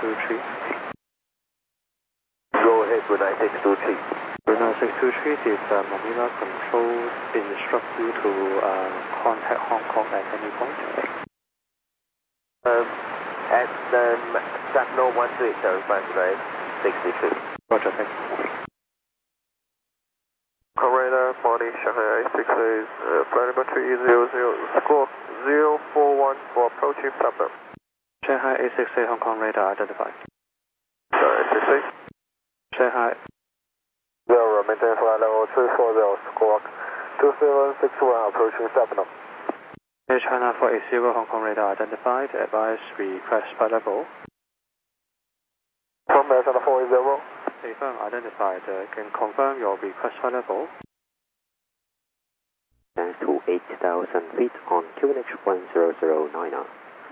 9623. Go ahead with 9623. With 9623, did Manila Control instruct you to contact Hong Kong at any point? At Signal 1375, 63. Roger, thank you. Radar, Money, Shanghai 868, flight number 300, score 041 for approaching suburb. Shanghai 868 Hong Kong radar identified. 868. Shanghai. 0, maintain flight level 340, squawk 2761, approaching suburb. Air China 480 Hong Kong radar identified, advise request flight level. From Air China 480. Affirm identified, can confirm your request flight level. Stands to 8,000 feet on QNH 10090.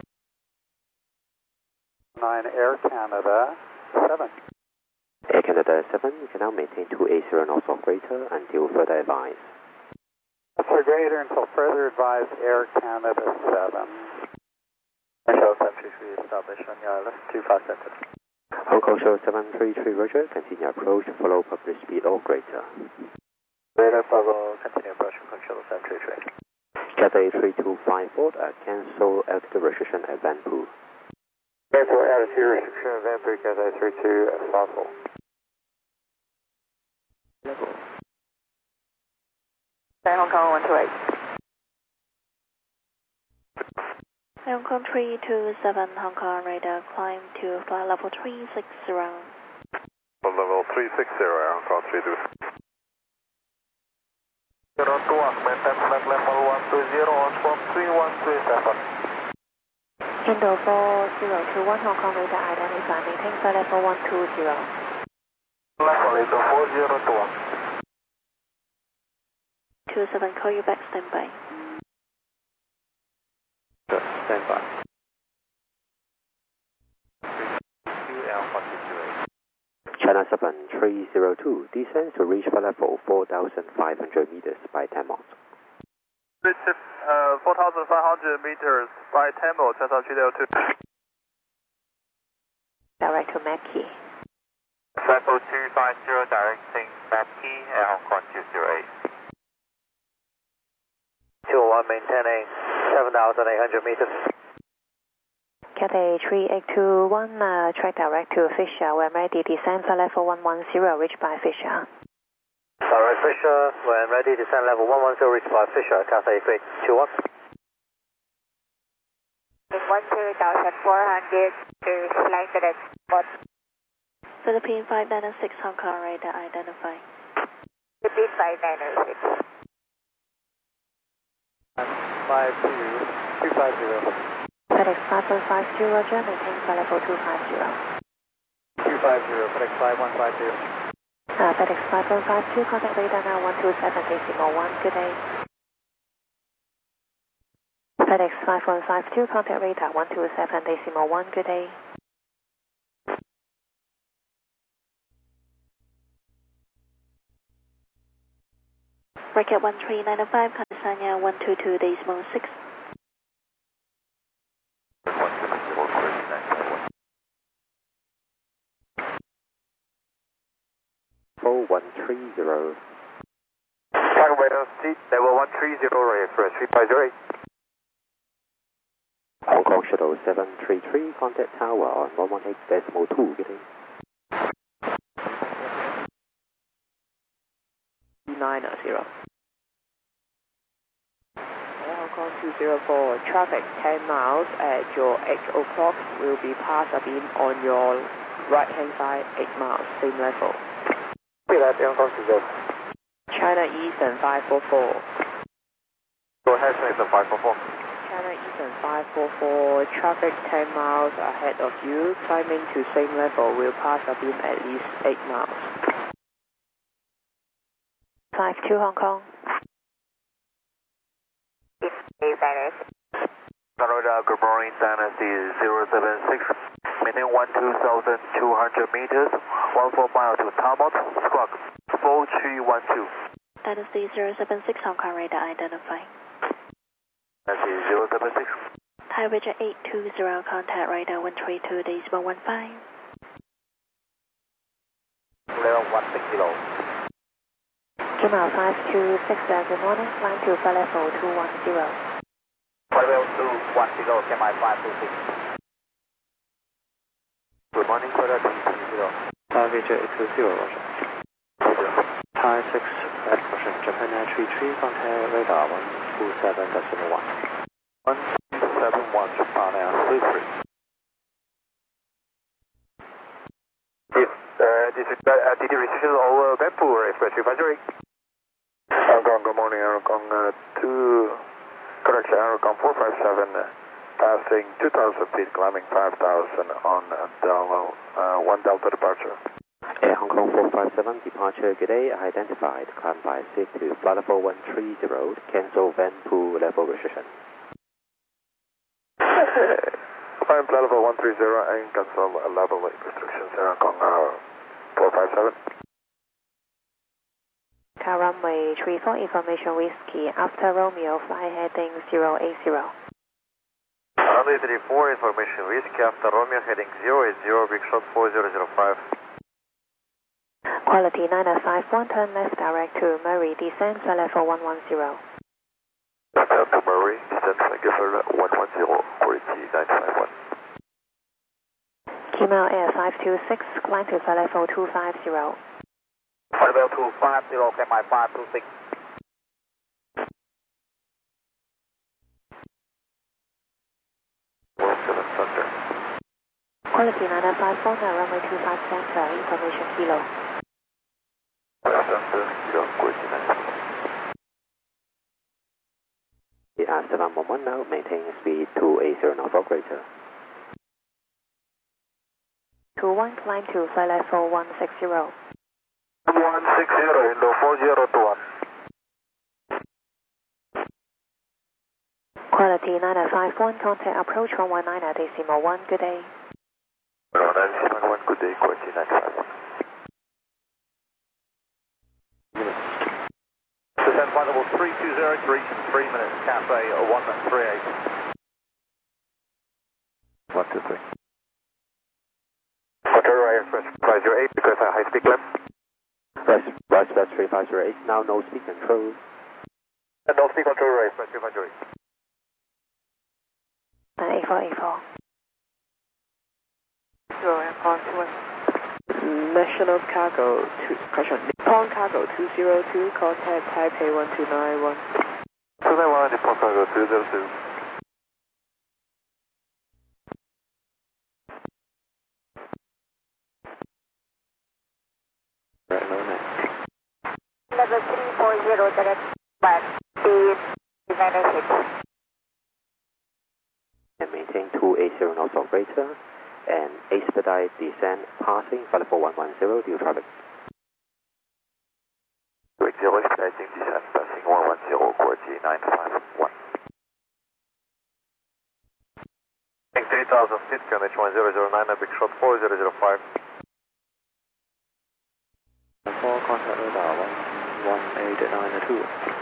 9 Air Canada 7. Air Canada 7, you can now maintain 280 knots or greater until further advice. Or greater until further advise Air Canada 7. Show 733 established on your left 25 center. Hong Kong show 733 Roger, continue approach, follow public speed or greater. Radar follow, continue approach, control 733. Cathay 3254, cancel altitude restriction at Vanpoo. Cancel altitude restriction at Vanpoo, Cathay 3254. Hong Kong 128. Hong Kong 327, Hong Kong radar, climb to flight level 360. Level 360, Hong Kong 327. 02, maintain flight level 120 on squawk 3137. Indo 4021, Hong Kong radar identified, maintain flight level 120. Level Indo 4021. 27, call you back, standby. Stand by. China 7302, descends to reach flight level 4,500 meters by 10 knots. 4,500 meters by 10 knots, China 302. Direct to Mackie. Level 250, directing Mackie and Hong Kong 208. 201, maintaining 7,800 meters. Cathay 3821, track direct to Fisher. When ready, descend flight level 110, reached by Fisher. Alright, Fisher, when ready, descend level 110, reached by Fisher, Cathay 3821. 12,400 to flight direct. Philippine 596, Hong Kong radar identified. Philippine 596. 250. FedEx 5150, Roger, maintain flight level 250. 250, FedEx 5150. FedEx 5152, contact radar now 127.1, good day. FedEx 5152, contact radar 127.1, good day. Bracket 1395, California 122.6. 4130. Flight radar seat, level 130, express 3508. Hong Kong shuttle 733, contact tower on 118.2, good day. 90. Hong Kong 204, traffic 10 miles at your 8 o'clock will be past a beam on your right hand side, 8 miles, same level. Hong Kong 20. China Eastern 544. Go ahead, Eastern 544. China Eastern 544, traffic 10 miles ahead of you, climbing to same level will pass a beam at least 8 miles. 52 Hong Kong. Radar, good morning, Dynasty 076. Maintain 12,200 meters, 14 miles to Talmud, squawk 4312. Dynasty 076 Hong Kong radar identifying. Dynasty 076. Thai Bridge 820, contact radar 132 decimal 15. Level 160. Gmail 526, good morning, climb to flight level 210. Level 210, Gmail 526. Good morning, Quebec 220. Thai Bridge 820, Roger. Thai 6, at Ocean, Japan Air 33, contact radar 127.1. 171, Japan Air 33. DD restriction over Bangpur Express Advisory. Hong Kong, good morning, Hong Kong 2, correction, Hong Kong 457, passing 2,000 feet, climbing 5,000 on Delta, 1 Delta departure. Air Hong Kong 457, departure good day, identified, climb by 6 to flight level 130, cancel Vanpool level restriction. Climb flight level 130 and cancel level restrictions, Air Hong Kong 457. Car runway 34, information whiskey, after Romeo, fly heading 080. Runway 34, information whiskey, after Romeo, heading 080, big shot 4005. Quality 951, turn left direct to Murray, descend flight level 110. Left out to Murray, descend Gifford 110, quality 951. Gmail Air 526, climb to flight level 250. Level 250, Gmail 526. Thunder. Quality 954, now runway 25 center, information kilo. Thunder, kilo, quality 951. ER711 now, maintain speed 280 knots operator. 21, climb to flight level 160. 160, Indo 4021. Quality 951, contact approach 119 decimal 1, good day. 119.1, good day, quality 951. Descend flight level 320, reach 3 minutes, Cathay 138. 123. Control Express 508, because high speed climb. Rise 3508, now no speed control. No speed control, Express 508. 8484. National Cargo, Nippon Cargo 202, contact Taipei 1291. 291, Nippon Cargo 202. Level 340, direct back, speed 996. And maintain 280 knots operator and expedite descent passing flight level 110 due traffic. 280, expediting descent passing 110, quality 951. 3,000 feet, QNH 1009, a big shot 4005. 4, contact radar 11892.